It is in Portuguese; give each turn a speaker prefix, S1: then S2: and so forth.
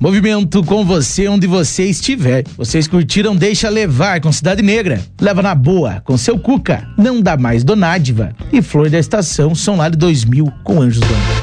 S1: Movimento com você onde você estiver. Vocês curtiram Deixa Levar com Cidade Negra, Leva na Boa com Seu Cuca, Não Dá Mais Donádiva e Flor da Estação, Som lá de 2000 com Anjos do Amor.